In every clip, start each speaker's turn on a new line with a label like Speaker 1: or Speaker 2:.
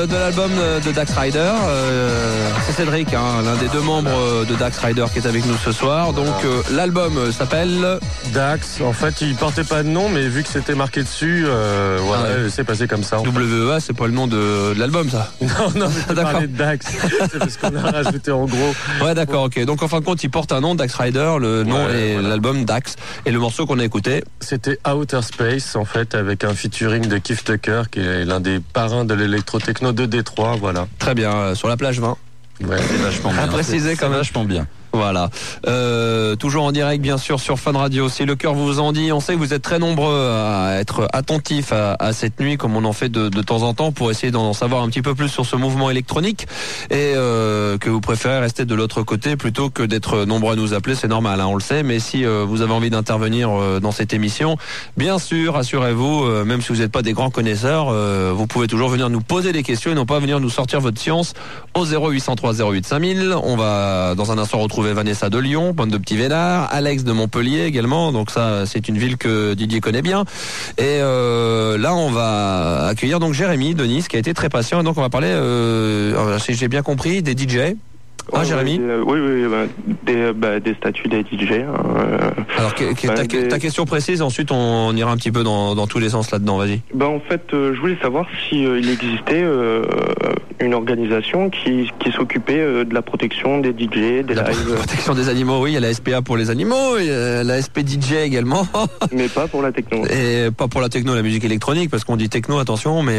Speaker 1: de l'album de Dax Rider. C'est Cédric, l'un des deux membres de Dax Rider qui est avec nous ce soir. Donc l'album s'appelle
Speaker 2: Dax. En fait, il portait pas de nom, mais vu que c'était marqué dessus, c'est passé comme ça.
Speaker 1: WEA, c'est pas le nom de l'album, ça?
Speaker 2: Non, mais parlé de Dax. C'est parce qu'on a rajouté en gros.
Speaker 1: Ouais, d'accord, ok. Donc en fin de compte, il porte un nom, Dax Rider, le nom et l'album Dax. Et le morceau qu'on a écouté,
Speaker 2: c'était Outer Space, en fait, avec un featuring de Keith Tucker, qui est l'un des parrains de l'électro-techno de Détroit, voilà.
Speaker 1: Très bien, sur la plage 20.
Speaker 3: Ouais, c'est vachement bien.
Speaker 1: À préciser quand même.
Speaker 3: Vachement bien.
Speaker 1: Voilà. Toujours en direct, bien sûr, sur Fun Radio. Si le cœur vous en dit, on sait que vous êtes très nombreux à être attentifs à cette nuit, comme on en fait de temps en temps, pour essayer d'en savoir un petit peu plus sur ce mouvement électronique, et que vous préférez rester de l'autre côté plutôt que d'être nombreux à nous appeler, c'est normal, on le sait. Mais si vous avez envie d'intervenir dans cette émission, bien sûr, rassurez-vous, même si vous n'êtes pas des grands connaisseurs, vous pouvez toujours venir nous poser des questions et non pas venir nous sortir votre science au 0803 08 5000. On va dans un instant retrouver Vanessa de Lyon, bande de petits vénards, Alex de Montpellier également, donc ça c'est une ville que Didier connaît bien. Et là on va accueillir donc Jérémy de Nice qui a été très patient, et donc on va parler, si j'ai bien compris, des DJ. Jérémy.
Speaker 4: Des statuts des DJ.
Speaker 1: Alors ta question précise, ensuite on ira un petit peu dans tous les sens là-dedans, vas-y.
Speaker 4: En fait, je voulais savoir si il existait une organisation qui s'occupait de la protection des DJ, des lives.
Speaker 1: La protection des animaux, oui, il y a la SPA pour les animaux, il y a la SP DJ également.
Speaker 4: Mais pas pour la techno.
Speaker 1: Et pas pour la techno, la musique électronique, parce qu'on dit techno, attention, mais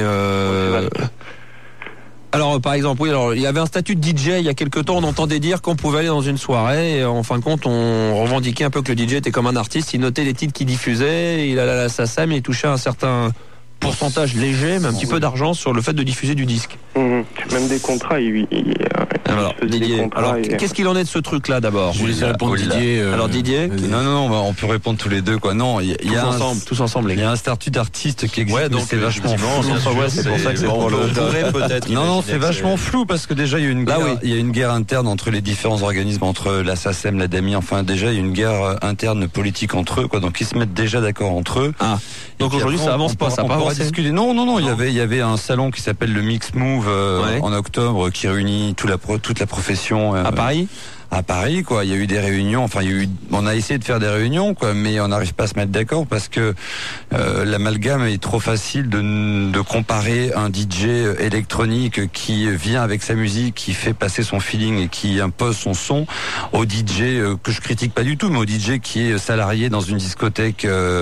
Speaker 1: alors, par exemple, il y avait un statut de DJ il y a quelques temps, on entendait dire qu'on pouvait aller dans une soirée, et en fin de compte, on revendiquait un peu que le DJ était comme un artiste, il notait les titres qu'il diffusait, il allait à la SACEM, il touchait un certain pourcentage léger, mais un petit peu d'argent sur le fait de diffuser du disque.
Speaker 4: Même des contrats,
Speaker 1: alors, Didier, qu'est-ce qu'il en est de ce truc-là d'abord?
Speaker 3: Je vous laisse répondre, Didier.
Speaker 1: Alors Didier,
Speaker 3: non, on peut répondre tous les deux, quoi. Non, il y a
Speaker 1: tous ensemble.
Speaker 3: Il y a un statut d'artiste qui existe, donc c'est vachement flou.
Speaker 1: C'est pour ça que c'est pour le peut-être.
Speaker 3: Non, c'est vachement flou parce que déjà il y a une guerre interne entre les différents organismes, entre la SACEM, la DAMI. Enfin, déjà il y a une guerre interne politique entre eux, quoi. Donc ils se mettent déjà d'accord entre eux.
Speaker 1: Donc aujourd'hui ça avance pas, ça va pas avancer.
Speaker 3: Non, il y avait un salon qui s'appelle le Mix Move en octobre qui réunit toute la profession
Speaker 1: à Paris.
Speaker 3: À Paris, quoi. Il y a eu des réunions. Enfin, on a essayé de faire des réunions, quoi, mais on n'arrive pas à se mettre d'accord parce que l'amalgame est trop facile de comparer un DJ électronique qui vient avec sa musique, qui fait passer son feeling et qui impose son son, au DJ que je critique pas du tout, mais au DJ qui est salarié dans une discothèque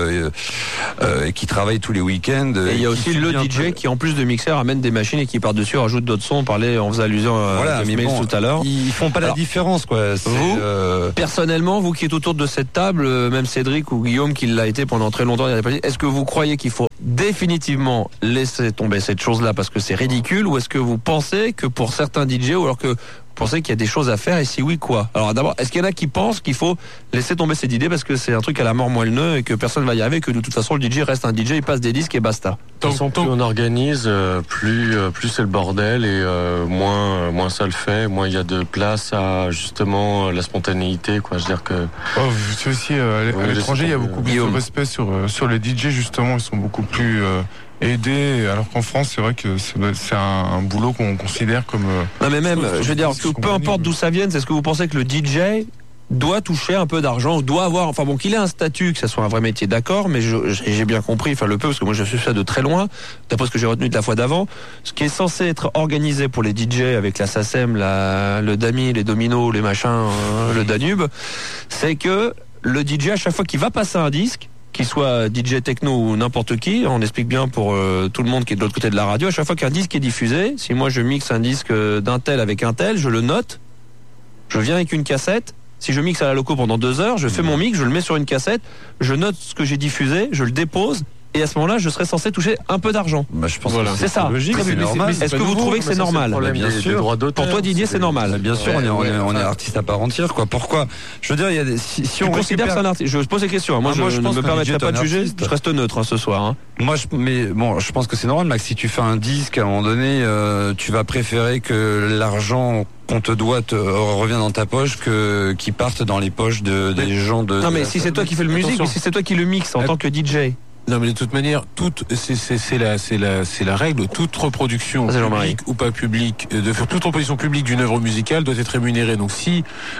Speaker 3: et qui travaille tous les week-ends.
Speaker 1: Et il y a aussi le DJ qui, en plus de mixeur, amène des machines et qui par-dessus rajoute d'autres sons. On faisait allusion à Mimix tout à l'heure.
Speaker 3: Ils font pas la différence, quoi.
Speaker 1: Vous, personnellement, vous qui êtes autour de cette table, même Cédric ou Guillaume qui l'a été pendant très longtemps, est-ce que vous croyez qu'il faut définitivement laisser tomber cette chose-là parce que c'est ridicule, ou est-ce que vous pensez que pour certains DJ, ou alors que vous pensez qu'il y a des choses à faire, et si oui, quoi? Alors d'abord, est-ce qu'il y en a qui pensent qu'il faut laisser tomber cette idée parce que c'est un truc à la mort moelleux et que personne ne va y arriver, que de toute façon le DJ reste un DJ, il passe des disques et basta?
Speaker 2: Plus on organise, plus c'est le bordel, et moins ça le fait, moins il y a de place à justement la spontanéité, quoi. Je veux dire que.
Speaker 5: C'est aussi à l'étranger, il y a beaucoup plus de respect sur les DJ, justement, ils sont beaucoup plus aidés, alors qu'en France, c'est vrai que c'est un boulot qu'on considère comme.
Speaker 1: Non, mais même, je veux dire, peu importe d'où ça vienne, est-ce que vous pensez que le DJ doit toucher un peu d'argent, ou doit avoir, enfin bon, qu'il ait un statut, que ça soit un vrai métier, d'accord, mais j'ai bien compris, enfin le peu, parce que moi je suis ça de très loin, d'après ce que j'ai retenu de la fois d'avant, ce qui est censé être organisé pour les DJ avec la SACEM, le DAMI, les Dominos, les machins, le Danube, c'est que le DJ, à chaque fois qu'il va passer un disque, qu'il soit DJ techno ou n'importe qui, on explique bien pour tout le monde qui est de l'autre côté de la radio, à chaque fois qu'un disque est diffusé, si moi je mixe un disque d'un tel avec un tel, je le note, je viens avec une cassette. Si je mixe à la loco pendant 2 heures, je fais mon mix, je le mets sur une cassette, je note ce que j'ai diffusé, je le dépose, et à ce moment-là, je serais censé toucher un peu d'argent.
Speaker 3: Je pense
Speaker 1: que c'est ça.
Speaker 3: Logique, c'est normal.
Speaker 1: Est-ce que vous trouvez que c'est normal?
Speaker 3: Bien sûr.
Speaker 1: Pour toi, Didier, c'est normal.
Speaker 3: Bien sûr, on est artiste à part entière, quoi. Pourquoi? Je veux dire, il y a si on
Speaker 1: considère que c'est un artiste. Je pose ces questions. Moi, je ne me permettrai pas de juger. Je reste neutre ce soir.
Speaker 3: Moi, je pense que c'est normal, Max. Si tu fais un disque, à un moment donné, tu vas préférer que l'argent qu'on te doit revient dans ta poche qui parte dans les poches des gens de.
Speaker 1: Non, mais si c'est toi qui fais le musique, mais si c'est toi qui le mixe en tant que DJ.
Speaker 6: Non, mais de toute manière, c'est la règle. Toute reproduction publique ou pas publique, de faire toute reproduction publique d'une œuvre musicale doit être rémunérée. Donc si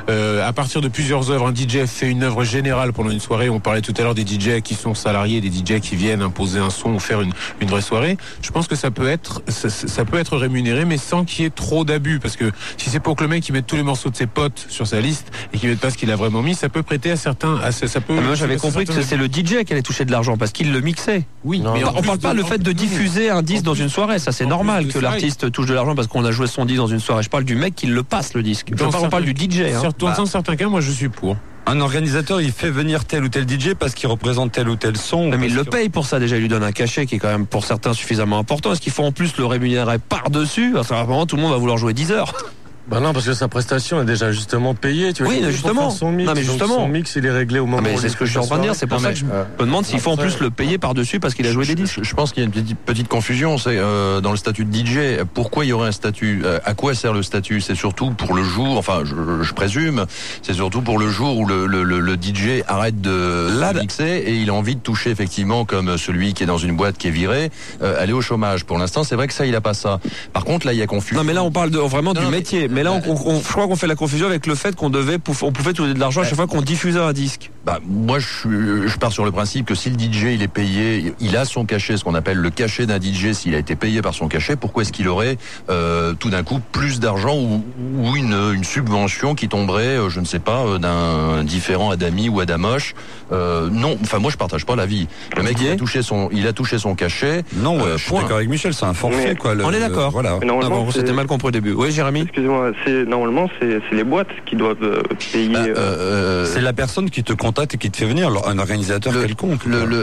Speaker 6: à partir de plusieurs œuvres, un DJ fait une œuvre générale pendant une soirée, on parlait tout à l'heure des DJ qui sont salariés, des DJ qui viennent imposer un son ou faire une vraie soirée. Je pense que ça peut être rémunéré, mais sans qu'il y ait trop d'abus, parce que si c'est pour que le mec il mette tous les morceaux de ses potes sur sa liste et qu'il mette pas ce qu'il a vraiment mis, ça peut prêter à certains.
Speaker 1: Moi j'avais compris que c'est le DJ qui allait toucher de l'argent parce qu'il le mixait.
Speaker 6: Oui,
Speaker 1: mais on parle pas le fait de diffuser un disque dans une soirée, ça c'est normal que l'artiste touche de l'argent parce qu'on a joué son disque dans une soirée. Je parle du mec qui le passe le disque. On parle du DJ.
Speaker 6: Dans certains cas, moi je suis pour.
Speaker 3: Un organisateur, il fait venir tel ou tel DJ parce qu'il représente tel ou tel son.
Speaker 1: Mais il le paye pour ça déjà, il lui donne un cachet qui est quand même pour certains suffisamment important. Est-ce qu'il faut en plus le rémunérer par-dessus? Parce qu'apparemment tout le monde va vouloir jouer 10 heures.
Speaker 2: Bah non, parce que sa prestation est déjà justement payée. Tu vois,
Speaker 1: oui, justement.
Speaker 2: Son mix,
Speaker 1: non, mais justement.
Speaker 2: Son mix, il est réglé au moment où
Speaker 1: c'est ce que je suis en train de dire. C'est pour ça que je me demande s'il faut en plus le payer par-dessus parce qu'il a joué des disques.
Speaker 7: Je pense qu'il y a une petite confusion. C'est dans le statut de DJ. Pourquoi il y aurait un statut? À quoi sert le statut? C'est surtout pour le jour. Enfin, je présume. C'est surtout pour le jour où le DJ arrête de mixer et il a envie de toucher effectivement comme celui qui est dans une boîte qui est viré, aller au chômage. Pour l'instant, c'est vrai que ça, il a pas ça. Par contre, là, il y a confusion.
Speaker 1: Non, mais là, on parle vraiment du métier. Mais là, je crois qu'on fait la confusion avec le fait qu'on pouvait toucher de l'argent à chaque fois qu'on diffusait un disque.
Speaker 7: Bah, moi, je pars sur le principe que si le DJ il est payé, il a son cachet, ce qu'on appelle le cachet d'un DJ. S'il a été payé par son cachet, pourquoi est-ce qu'il aurait tout d'un coup plus d'argent ou une subvention qui tomberait, je ne sais pas, d'un différent Adami ou Adamoche? Non, enfin moi je partage pas l'avis. Le mec il a touché son cachet.
Speaker 3: Non, je suis d'accord avec Michel, c'est un forfait quoi.
Speaker 1: On est d'accord.
Speaker 3: Voilà.
Speaker 1: C'était mal compris au début. Oui, Jérémy.
Speaker 4: Excusez-moi, normalement c'est les boîtes qui doivent payer.
Speaker 3: C'est la personne qui te contacte et qui te fait venir, un organisateur quelconque.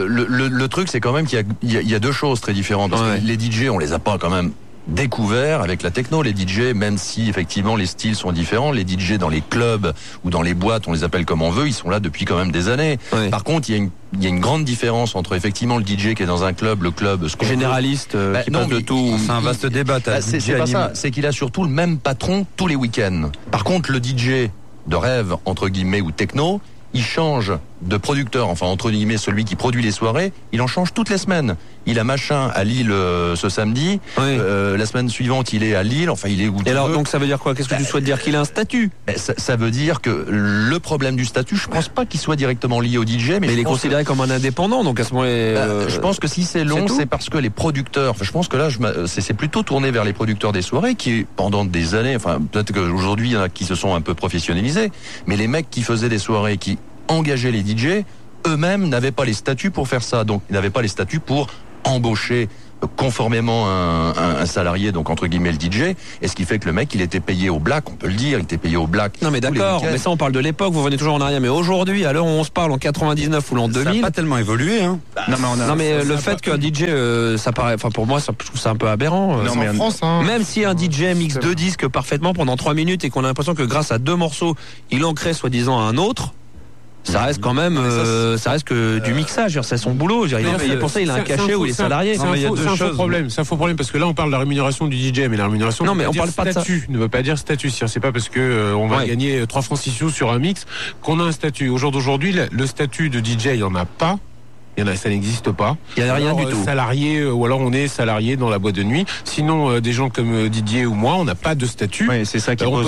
Speaker 7: Le truc, c'est quand même qu'il y a deux choses très différentes. Parce que les DJ, on les a pas quand même découvert avec la techno. Les DJ, même si effectivement les styles sont différents, les DJ dans les clubs ou dans les boîtes, on les appelle comme on veut, ils sont là depuis quand même des années. Oui. Par contre, il y a une grande différence entre effectivement le DJ qui est dans un club, le club
Speaker 1: généraliste, qui passe de tout.
Speaker 3: C'est un vaste débat.
Speaker 7: C'est pas ça. C'est qu'il a surtout le même patron tous les week-ends. Par contre, le DJ de rêve entre guillemets ou techno, il change de producteur, enfin entre guillemets celui qui produit les soirées, il en change toutes les semaines. Il a machin à Lille ce samedi, la semaine suivante il est à Lille, enfin il est où.
Speaker 1: Et alors donc ça veut dire quoi? Qu'est-ce que tu souhaites dire? Qu'il a un statut?
Speaker 7: Ça veut dire que le problème du statut, je pense pas qu'il soit directement lié au DJ, mais
Speaker 1: il est considéré comme un indépendant, donc à ce moment-là.
Speaker 7: Je pense que si c'est long, c'est parce que les producteurs, enfin je pense que là c'est plutôt tourné vers les producteurs des soirées qui pendant des années, enfin peut-être qu'aujourd'hui il y en a qui se sont un peu professionnalisés, mais les mecs qui faisaient des soirées, qui engager les DJ, eux-mêmes n'avaient pas les statuts pour faire ça. Donc, ils n'avaient pas les statuts pour embaucher conformément un salarié, donc entre guillemets le DJ, et ce qui fait que le mec il était payé au black, on peut le dire, il était payé au black.
Speaker 1: Non mais d'accord, mais ça on parle de l'époque, vous venez toujours en arrière, mais aujourd'hui, à l'heure où on se parle, en 99 ou l'an 2000,
Speaker 3: ça n'a pas tellement évolué, hein.
Speaker 1: Non mais le fait qu'un DJ, ça paraît, enfin pour moi, je trouve ça un peu aberrant.
Speaker 5: Non mais en France, hein,
Speaker 1: même si un DJ mixe deux disques parfaitement pendant 3 minutes et qu'on a l'impression que grâce à 2 morceaux, il en crée soi-disant un autre. Ça reste quand même, ça reste que du mixage. C'est son boulot. Il est payé pour ça. Il a un cachet où il est salarié.
Speaker 6: C'est un faux problème. C'est un faux problème parce que là on parle de la rémunération du DJ, mais la rémunération.
Speaker 1: Non, mais on parle pas de statut.
Speaker 6: Ne veut pas dire statut. C'est pas parce que on va gagner 3 francs 6 sous sur un mix qu'on a un statut. Au jour d'aujourd'hui, le statut de DJ, il y en a pas. Ça n'existe pas.
Speaker 1: Il n'y a rien du tout.
Speaker 6: Salarié, ou alors on est salarié dans la boîte de nuit. Sinon, des gens comme Didier ou moi, on n'a pas de statut.
Speaker 1: Oui, c'est ça qui
Speaker 6: on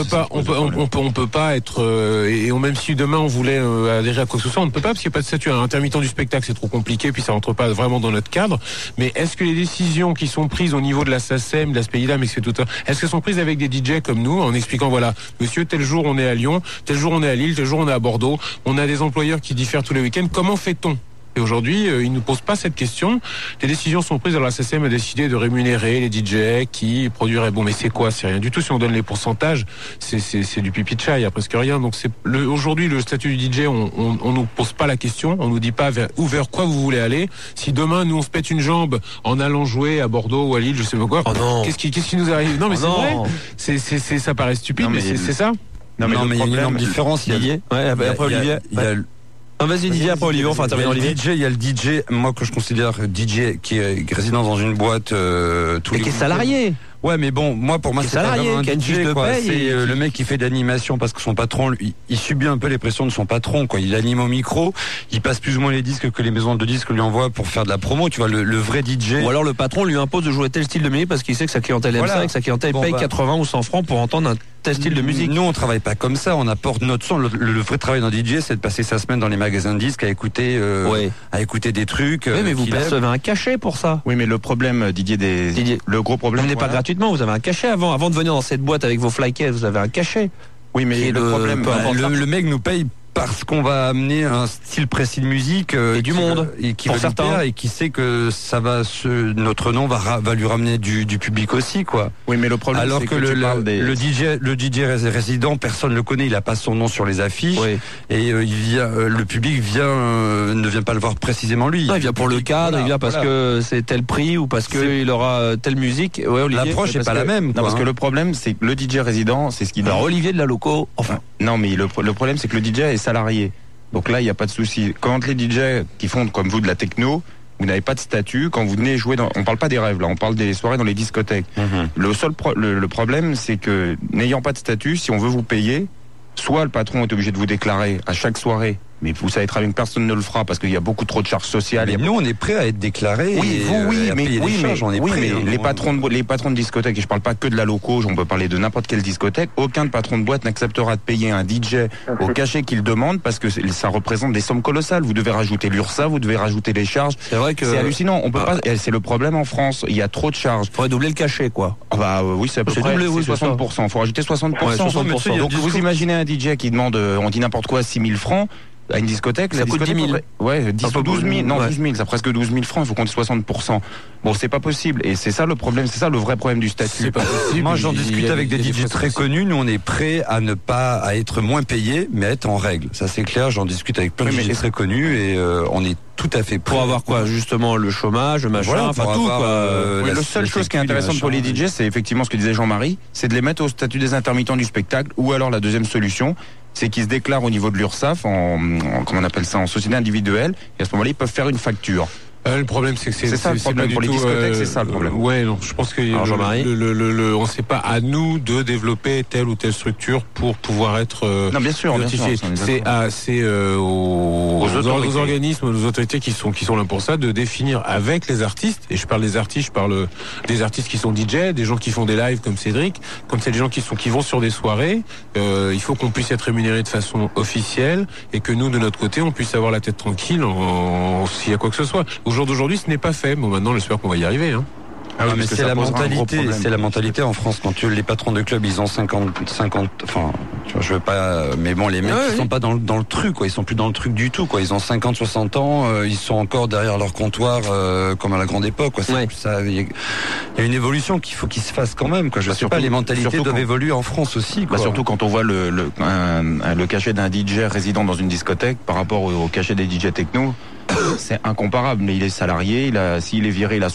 Speaker 6: peut pas être même si demain on voulait adhérer à quoi que ce soit, on ne peut pas parce qu'il n'y a pas de statut. Un intermittent du spectacle, c'est trop compliqué, puis ça rentre pas vraiment dans notre cadre. Mais est-ce que les décisions qui sont prises au niveau de la SACEM, de la SPIDAM, etc., est-ce qu'elles sont prises avec des DJ comme nous, en expliquant voilà, monsieur, tel jour on est à Lyon, tel jour on est à Lille, tel jour on est à Bordeaux, on a des employeurs qui diffèrent tous les week-ends. Comment fait-on? Et aujourd'hui, ils ne posent pas cette question. Les décisions sont prises. Alors la SACEM a décidé de rémunérer les DJ qui produiraient. Bon, mais c'est quoi? C'est rien du tout. Si on donne les pourcentages, c'est du pipi de chat. Il y a presque rien. Donc aujourd'hui, le statut du DJ, on nous pose pas la question. On nous dit pas vers quoi vous voulez aller. Si demain nous on se pète une jambe en allant jouer à Bordeaux ou à Lille, je sais pas quoi.
Speaker 1: Oh non.
Speaker 6: Qu'est-ce qui nous arrive? Non, mais c'est vrai. Ça paraît stupide, mais c'est ça.
Speaker 3: Non, mais il y a une énorme différence.
Speaker 1: Après Olivier. Vas-y Didier, après Olivier, enfin terminer Olivier.
Speaker 3: Il y a le DJ, moi que je considère DJ qui est résident dans une boîte tous les
Speaker 1: qui est salarié.
Speaker 3: Ouais, mais bon, pour moi, c'est pas vraiment un DJ, quoi. C'est le mec qui fait de l'animation parce que son patron, il subit un peu les pressions de son patron, quoi. Il anime au micro, il passe plus ou moins les disques que les maisons de disques lui envoient pour faire de la promo, tu vois, le vrai DJ.
Speaker 1: Ou alors le patron lui impose de jouer tel style de musique parce qu'il sait que sa clientèle aime ça et que sa clientèle paye 80 ou 100 francs pour entendre un tel style de musique.
Speaker 3: Nous, on travaille pas comme ça, on apporte notre son. Le vrai travail d'un DJ, c'est de passer sa semaine dans les magasins de disques à écouter des trucs.
Speaker 1: Oui, mais vous percevez un cachet pour ça.
Speaker 8: Oui, mais le problème, Didier, le gros problème.
Speaker 1: Vous n'êtes pas gratuitement, vous avez un cachet avant de venir dans cette boîte avec vos flycases, vous avez un cachet.
Speaker 8: Oui, mais le problème,
Speaker 3: le mec nous paye parce qu'on va amener un style précis de musique
Speaker 1: et du monde
Speaker 3: et qui
Speaker 1: pour certains
Speaker 3: et qui sait que ça va notre nom va lui ramener du public aussi, quoi.
Speaker 8: Oui, mais le problème,
Speaker 3: alors
Speaker 8: c'est
Speaker 3: que le DJ résident, personne le connaît, il a pas son nom sur les affiches et le public ne vient pas le voir précisément lui.
Speaker 1: Non, il vient pour le cadre, il vient parce que c'est tel prix ou parce que il aura telle musique. Ouais, Olivier,
Speaker 3: l'approche est pas la même.
Speaker 8: Non, parce que le problème, c'est que le DJ résident, c'est ce qu'il.
Speaker 1: Alors Olivier de la Loco, enfin.
Speaker 8: Non, mais le problème, c'est que le DJ est salarié. Donc là, il n'y a pas de souci. Quand les DJ qui font comme vous de la techno, vous n'avez pas de statut. Quand vous venez jouer on parle pas des rêves là, on parle des soirées dans les discothèques. Le problème, c'est que n'ayant pas de statut, si on veut vous payer, soit le patron est obligé de vous déclarer à chaque soirée. Mais vous savez très bien que personne ne le fera parce qu'il y a beaucoup trop de charges sociales.
Speaker 3: Mais nous, on est prêts à être déclarés.
Speaker 8: Mais les patrons de discothèques, et je parle pas que de la loco, on peut parler de n'importe quelle discothèque, aucun patron de boîte n'acceptera de payer un DJ au cachet qu'il demande parce que ça représente des sommes colossales. Vous devez rajouter l'URSSAF, vous devez rajouter les charges.
Speaker 1: C'est vrai que
Speaker 8: c'est hallucinant. On peut pas. C'est le problème en France. Il y a trop de charges.
Speaker 1: Faudrait doubler le cachet, quoi.
Speaker 8: Oui, c'est à peu près 60%. Faut rajouter 60%.
Speaker 1: 60%.
Speaker 8: Donc vous imaginez un DJ qui demande, on dit n'importe quoi, 6 000 francs. À une discothèque,
Speaker 1: ça coûte 10 000.
Speaker 8: Ouais, 10 ou 12 000. Non, 12 000, ça presque 12 000 francs, il faut compter 60%. Bon, c'est pas possible. Et c'est ça le problème, c'est ça le vrai problème du statut.
Speaker 3: C'est pas possible. Moi, j'en discute avec des DJ très connus. Nous, on est prêts à ne pas à être moins payés, mais à être en règle. Ça, c'est clair. J'en discute avec plein de DJ très connus et on est tout à fait prêts.
Speaker 1: Pour avoir quoi, justement, le chômage, le machin, enfin tout, quoi.
Speaker 8: La seule chose qui est intéressante pour les DJ, c'est effectivement ce que disait Jean-Marie, c'est de les mettre au statut des intermittents du spectacle, ou alors la deuxième solution, c'est qu'ils se déclarent au niveau de l'URSSAF comment on appelle ça, en société individuelle, et à ce moment-là, ils peuvent faire une facture.
Speaker 6: Le problème, c'est que c'est
Speaker 8: ça le problème pour les discothèques, c'est ça le problème.
Speaker 6: Ouais, non, je pense que on sait pas à nous de développer telle ou telle structure pour pouvoir être
Speaker 8: non, bien sûr,
Speaker 6: notifié. C'est aux organismes, aux autorités qui sont là pour ça, de définir avec les artistes. Et je parle des artistes, je parle des artistes qui sont DJ, des gens qui font des lives comme Cédric, comme c'est des gens qui vont sur des soirées. Il faut qu'on puisse être rémunéré de façon officielle et que nous, de notre côté, on puisse avoir la tête tranquille s'il y a quoi que ce soit. Au jour d'aujourd'hui, ce n'est pas fait. Bon, maintenant, j'espère qu'on va y arriver.
Speaker 3: Mais c'est la mentalité. C'est la mentalité en France. Quand les patrons de club, ils ont 50. Enfin, tu vois, je veux pas. Mais bon, les mecs, ils sont pas dans le truc, quoi. Ils sont plus dans le truc du tout, quoi. Ils ont 50, 60 ans. Ils sont encore derrière leur comptoir, comme à la grande époque, quoi. Il y a une évolution qu'il faut qu'il se fasse quand même, quoi. Je sais pas. Les mentalités doivent évoluer en France aussi, quoi.
Speaker 8: Surtout quand on voit le cachet d'un DJ résident dans une discothèque par rapport au cachet des DJ techno. C'est incomparable, mais il est salarié, s'il est viré, il a